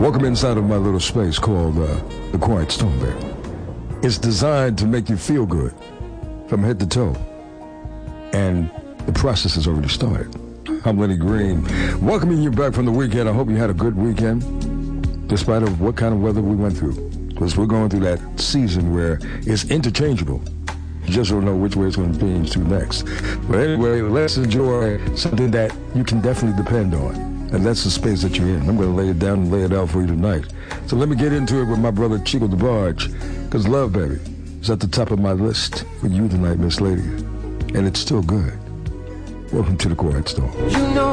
Welcome inside of my little space called the Quiet Storm there. It's designed to make you feel good from head to toe. And the process has already started. I'm Lenny Green, welcoming you back from the weekend. I hope you had a good weekend, despite of what kind of weather we went through. Because we're going through that season where it's interchangeable. You just don't know which way it's going to change to next. But anyway, let's enjoy something that you can definitely depend on. And that's the space that you're in. I'm going to lay it down and lay it out for you tonight. So let me get into it with my brother Chico DeBarge. Because Love Baby is at the top of my list for you tonight, Miss Lady. And it's still good. Welcome to the Quiet Storm. You know